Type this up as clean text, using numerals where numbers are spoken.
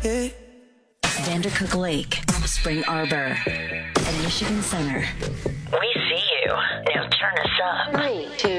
Vandercook Lake, Spring Arbor, and Michigan Center. We see you. Now turn us up. 3, 2,